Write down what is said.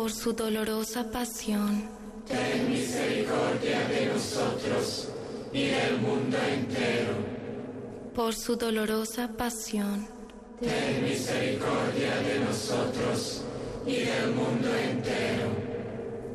por su dolorosa pasión, ten misericordia de nosotros y del mundo entero. por su dolorosa pasión, ten misericordia de nosotros y del mundo entero.